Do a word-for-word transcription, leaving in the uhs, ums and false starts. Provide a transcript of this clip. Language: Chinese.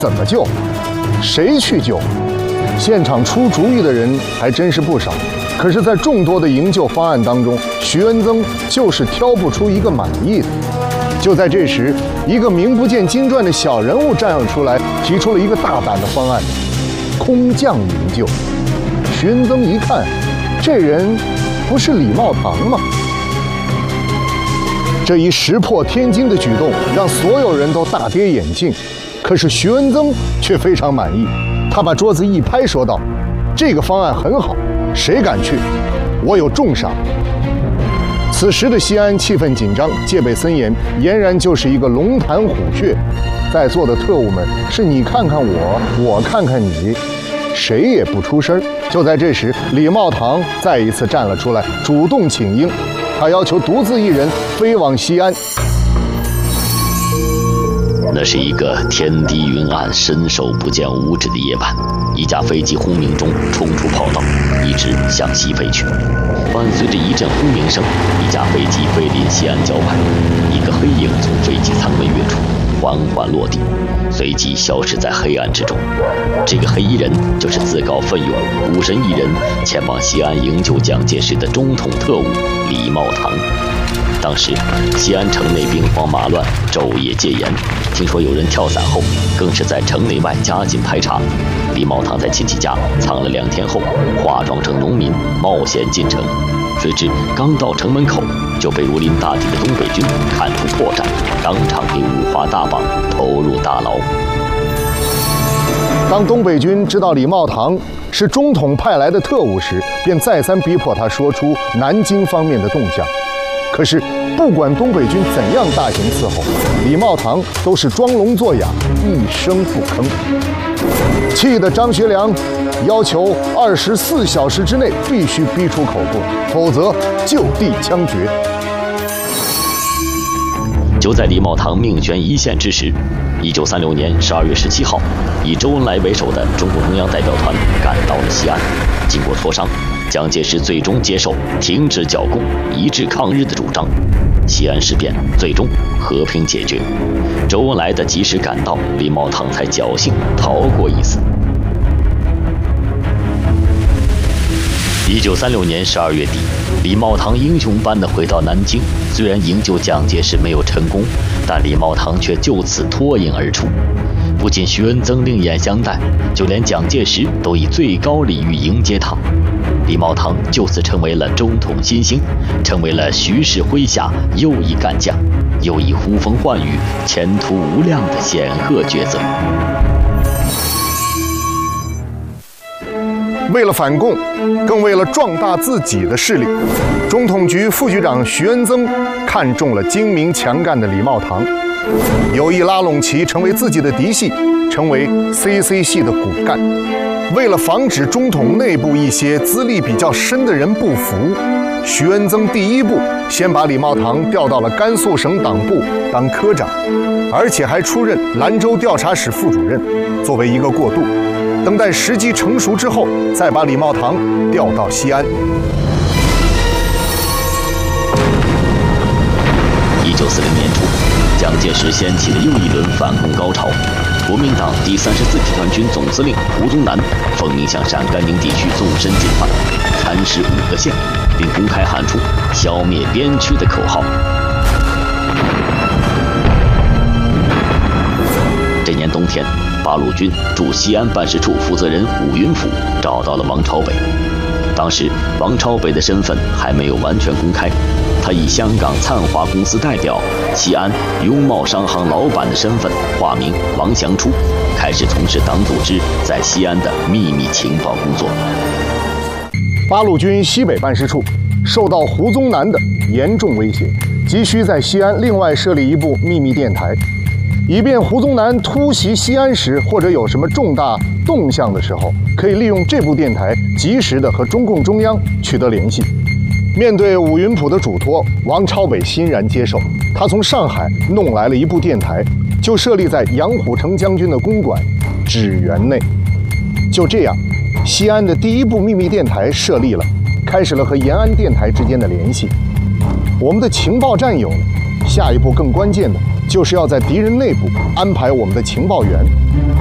怎么救？谁去救？现场出主意的人还真是不少。可是，在众多的营救方案当中，徐恩曾就是挑不出一个满意的。就在这时，一个名不见经传的小人物站了出来，提出了一个大胆的方案：空降营救。徐恩曾一看，这人不是李茂堂吗？这一石破天惊的举动让所有人都大跌眼镜，可是徐恩曾却非常满意，他把桌子一拍，说道：“这个方案很好，谁敢去，我有重赏。”此时的西安气氛紧张，戒备森严，俨然就是一个龙潭虎穴。在座的特务们是你看看我，我看看你，谁也不出声。就在这时，李茂堂再一次站了出来，主动请缨。他要求独自一人飞往西安。 那是一个天低云暗、伸手不见五指的夜晚，一架飞机轰鸣中冲出跑道，一直向西飞去。伴随着一阵轰鸣声，一架飞机飞临西安郊外，一个黑影从飞机舱内跃出，缓缓落地，随即消失在黑暗之中。这个黑衣人就是自告奋勇、孤身一人前往西安营救蒋介石的中统特务李茂堂。当时西安城内兵荒马乱，昼夜戒严，听说有人跳伞后，更是在城内外加紧排查。李茂堂在亲戚家藏了两天后，化妆成农民冒险进城，谁知刚到城门口就被如临大敌的东北军看出破绽，当场被五花大绑投入大牢。 当东北军知道李茂堂是中统派来的特务时，便再三逼迫他说出南京方面的动向。可是，不管东北军怎样大刑伺候，李茂堂都是装聋作哑，一声不吭。气得张学良要求二十四小时之内必须逼出口供，否则就地枪决。 就在李茂堂命悬一线之时，一九三六年十二月十七号，以周恩来为首的中共中央代表团赶到了西安。经过磋商，蒋介石最终接受停止剿共、一致抗日的主张，西安事变最终和平解决。周恩来的及时赶到，李茂堂才侥幸逃过一死。一九三六年十二月底，李茂堂英雄般的回到南京。虽然营救蒋介石没有成功，但李茂堂却就此脱颖而出。不仅徐恩曾另眼相待，就连蒋介石都以最高礼遇迎接他。李茂堂就此成为了中统新星，成为了徐氏麾下又一干将，又一呼风唤雨、前途无量的显赫角色。 为了反共，更为了壮大自己的势力，中统局副局长徐恩曾看中了精明强干的李茂堂，有意拉拢其成为自己的嫡系，成为 C C 系的骨干。为了防止中统内部一些资历比较深的人不服，徐恩曾第一步先把李茂堂调到了甘肃省党部当科长，而且还出任兰州调查室副主任，作为一个过渡。等待时机成熟之后，再把李茂堂调到西安。 一九四零年初，蒋介石掀起了又一轮反攻高潮。国民党第三十四集团军总司令胡宗南奉命向陕甘宁地区纵深进犯，蚕食五个县，并公开喊出“消灭边区”的口号。这年冬天，八路军驻西安办事处负责人武云甫找到了王朝北。当时王朝北的身份还没有完全公开，他以香港灿华公司代表、西安雍茂商行老板的身份，化名王祥初，开始从事党组织在西安的秘密情报工作。 八路军西北办事处受到胡宗南的严重威胁，急需在西安另外设立一部秘密电台，以便胡宗南突袭西安时，或者有什么重大动向的时候，可以利用这部电台及时的和中共中央取得联系。面对武云甫的嘱托，王超北欣然接受。他从上海弄来了一部电台，就设立在杨虎城将军的公馆芷园内。就这样，西安的第一部秘密电台设立了，开始了和延安电台之间的联系。我们的情报站有了，下一步更关键的就是要在敌人内部安排我们的情报员，